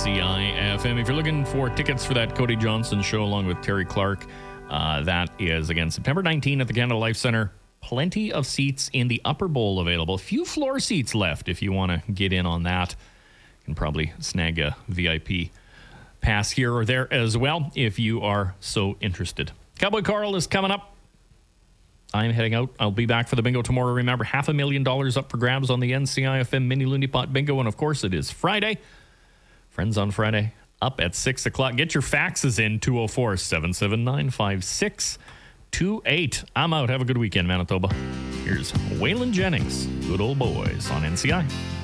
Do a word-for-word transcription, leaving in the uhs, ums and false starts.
C I F M. If you're looking for tickets for that Cody Johnson show along with Terry Clark, uh, that is, again, September nineteenth at the Canada Life Centre. Plenty of seats in the upper bowl available. Few floor seats left if you want to get in on that. You can probably snag a V I P pass here or there as well if you are so interested. Cowboy Carl is coming up. I'm heading out. I'll be back for the bingo tomorrow. Remember, half a million dollars up for grabs on the N C I F M Mini Looney Pot Bingo. And, of course, it is Friday. Friends on Friday, up at six o'clock. Get your faxes in, two oh four, seven seven nine, five six two eight. I'm out. Have a good weekend, Manitoba. Here's Waylon Jennings, Good Old Boys on N C I.